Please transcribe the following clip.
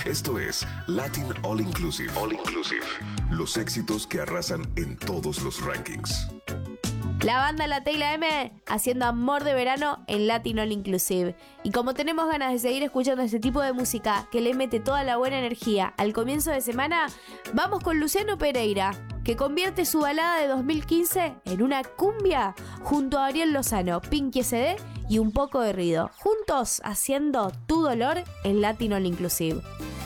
Esto es Latin All Inclusive. All Inclusive. Los éxitos que arrasan en todos los rankings. La banda La T y la M haciendo amor de verano en Latin All Inclusive. Y como tenemos ganas de seguir escuchando este tipo de música que le mete toda la buena energía al comienzo de semana, vamos con Luciano Pereira, que convierte su balada de 2015 en una cumbia junto a Ariel Lozano, Pinky SD y un poco de ruido, juntos haciendo Tu Dolor en Latin All Inclusive.